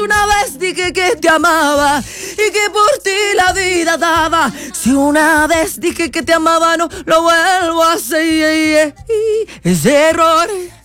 Una vez dije que te amaba y que por ti la vida daba. Si una vez dije que te amaba, no lo vuelvo a hacer. Ese error